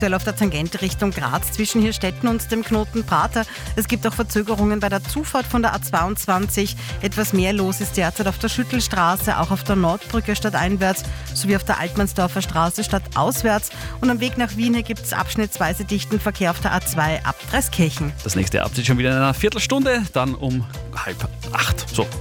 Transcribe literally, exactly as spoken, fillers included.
Auf der Tangente Richtung Graz zwischen Hirstetten und dem Knoten Prater. Es gibt auch Verzögerungen bei der Zufahrt von der A zweiundzwanzig. Etwas mehr los ist derzeit auf der Schüttelstraße, auch auf der Nordbrücke stadteinwärts sowie auf der Altmannsdorfer Straße stadtauswärts. Und am Weg nach Wien gibt es abschnittsweise dichten Verkehr auf der A zwei ab Dreiskirchen. Das nächste Update schon wieder in einer Viertelstunde, dann um halb acht. So.